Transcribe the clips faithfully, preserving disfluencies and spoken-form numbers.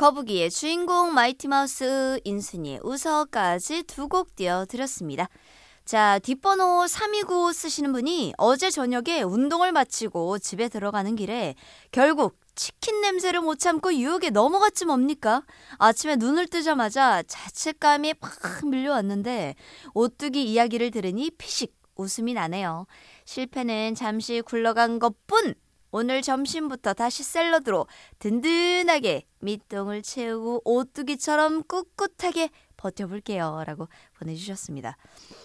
거북이의 주인공 마이티마우스, 인순이의 웃어까지 두 곡 띄워드렸습니다. 자, 뒷번호 삼이구오 쓰시는 분이 어제 저녁에 운동을 마치고 집에 들어가는 길에 결국 치킨 냄새를 못 참고 유혹에 넘어갔지 뭡니까? 아침에 눈을 뜨자마자 자책감이 팍 밀려왔는데 오뚜기 이야기를 들으니 피식 웃음이 나네요. 실패는 잠시 굴러간 것뿐! 오늘 점심부터 다시 샐러드로 든든하게 밑동을 채우고 오뚜기처럼 꿋꿋하게 버텨볼게요. 라고 보내주셨습니다.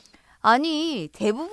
아니,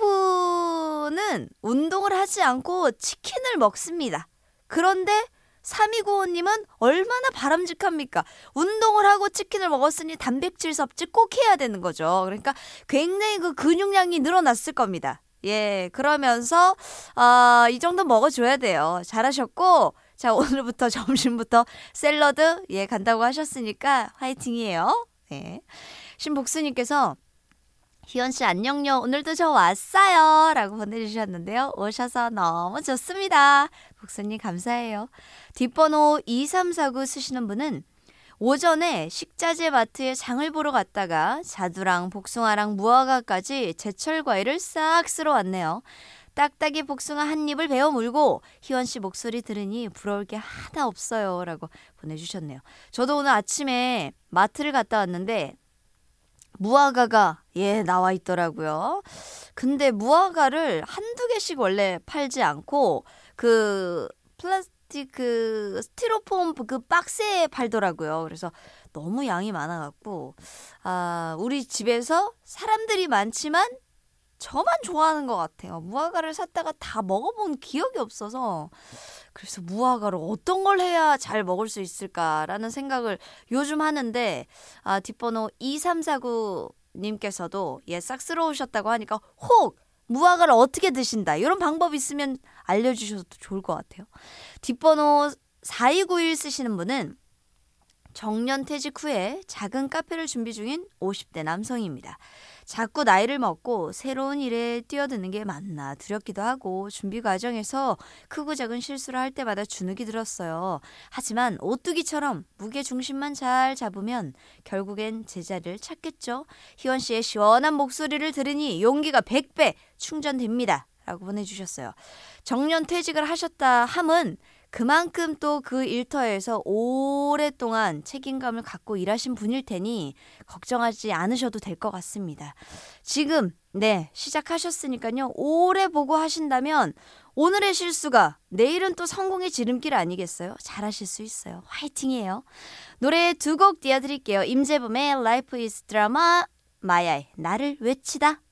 대부분은 운동을 하지 않고 치킨을 먹습니다. 그런데 삼이구오님은 얼마나 바람직합니까? 운동을 하고 치킨을 먹었으니 단백질 섭취 꼭 해야 되는 거죠. 그러니까 굉장히 그 근육량이 늘어났을 겁니다. 예, 그러면서 아, 이 정도 먹어줘야 돼요. 잘하셨고, 자, 오늘부터 점심부터 샐러드 예 간다고 하셨으니까 화이팅이에요. 네. 신복수님께서 희연씨 안녕요. 오늘도 저 왔어요. 라고 보내주셨는데요. 오셔서 너무 좋습니다. 복수님 감사해요. 뒷번호 이삼사구 쓰시는 분은 오전에 식자재 마트에 장을 보러 갔다가 자두랑 복숭아랑 무화과까지 제철 과일을 싹 쓸어 왔네요. 딱딱이 복숭아 한 입을 베어 물고 희원씨 목소리 들으니 부러울 게 하나 없어요. 라고 보내주셨네요. 저도 오늘 아침에 마트를 갔다 왔는데 무화과가 예 나와 있더라고요. 근데 무화과를 한두 개씩 원래 팔지 않고 그 플라스틱 그 스티로폼 그 박스에 팔더라고요. 그래서 너무 양이 많아갖고 아 우리 집에서 사람들이 많지만 저만 좋아하는 것 같아요. 무화과를 샀다가 다 먹어본 기억이 없어서 그래서 무화과를 어떤 걸 해야 잘 먹을 수 있을까라는 생각을 요즘 하는데 아 뒷번호 이삼사구 님께서도 예 싹스러우셨다고 하니까 혹 무화과를 어떻게 드신다 이런 방법 있으면 알려주셔도 좋을 것 같아요. 뒷번호 사이구일 쓰시는 분은 정년퇴직 후에 작은 카페를 준비 중인 오십 대 남성입니다. 자꾸 나이를 먹고 새로운 일에 뛰어드는 게 맞나 두렵기도 하고 준비 과정에서 크고 작은 실수를 할 때마다 주눅이 들었어요. 하지만 오뚜기처럼 무게중심만 잘 잡으면 결국엔 제자리를 찾겠죠. 희원 씨의 시원한 목소리를 들으니 용기가 백 배 충전됩니다. 라고 보내주셨어요. 정년퇴직을 하셨다 함은 그만큼 또 그 일터에서 오랫동안 책임감을 갖고 일하신 분일 테니 걱정하지 않으셔도 될 것 같습니다. 지금 네 시작하셨으니까요. 오래 보고 하신다면 오늘의 실수가 내일은 또 성공의 지름길 아니겠어요? 잘하실 수 있어요. 화이팅이에요. 노래 두 곡 띄워드릴게요. 임재범의 Life is Drama, 마야의 나를 외치다.